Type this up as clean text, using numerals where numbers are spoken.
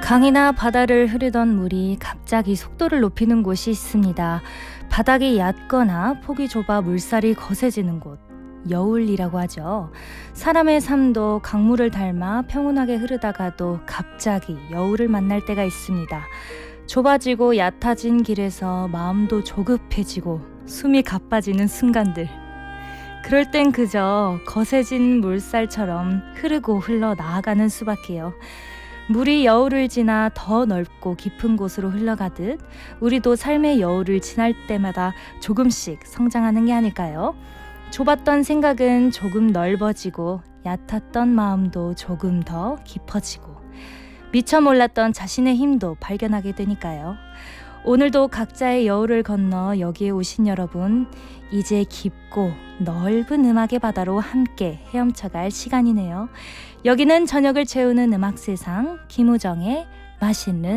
강이나 바다를 흐르던 물이 갑자기 속도를 높이는 곳이 있습니다. 바닥이 얕거나 폭이 좁아 물살이 거세지는 곳, 여울이라고 하죠. 사람의 삶도 강물을 닮아 평온하게 흐르다가도 갑자기 여울을 만날 때가 있습니다. 좁아지고 얕아진 길에서 마음도 조급해지고 숨이 가빠지는 순간들. 그럴 땐 그저 거세진 물살처럼 흐르고 흘러 나아가는 수밖에요. 물이 여울을 지나 더 넓고 깊은 곳으로 흘러가듯 우리도 삶의 여울을 지날 때마다 조금씩 성장하는 게 아닐까요? 좁았던 생각은 조금 넓어지고 얕았던 마음도 조금 더 깊어지고 미처 몰랐던 자신의 힘도 발견하게 되니까요. 오늘도 각자의 여울을 건너 여기에 오신 여러분, 이제 깊고 넓은 음악의 바다로 함께 헤엄쳐갈 시간이네요. 여기는 저녁을 채우는 음악 세상, 김우정의 맛있는